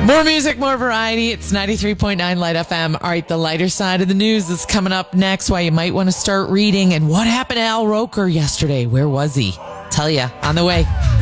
More music, more variety. It's 93.9 Light FM. All right, the lighter side of the news is coming up next. Why you might want to start reading. And what happened to Al Roker yesterday? Where was he? Tell ya on the way.